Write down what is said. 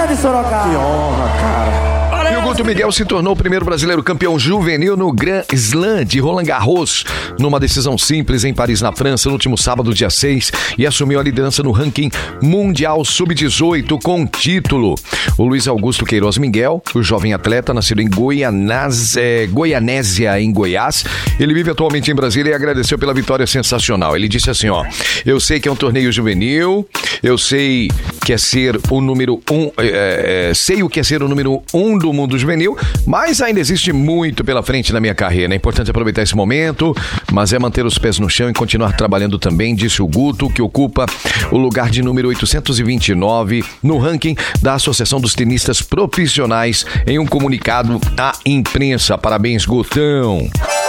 Fernando de Sorocaba. Que honra, cara. E o Guto Miguel se tornou o primeiro brasileiro campeão juvenil no Grand Slam de Roland Garros, numa decisão simples em Paris, na França, no último sábado, dia 6, e assumiu a liderança no ranking mundial sub-18 com título. O Luiz Augusto Queiroz Miguel, o jovem atleta, nascido em Goianésia, em Goiás, ele vive atualmente em Brasília e agradeceu pela vitória sensacional. Ele disse assim, ó: eu sei que é um torneio juvenil, eu sei que é ser o número 1, sei o que é ser o número 1 do mundo juvenil, mas ainda existe muito pela frente na minha carreira. É importante aproveitar esse momento, mas é manter os pés no chão e continuar trabalhando também, disse o Guto, que ocupa o lugar de número 829 no ranking da Associação dos Tenistas Profissionais em um comunicado à imprensa. Parabéns, Gutão.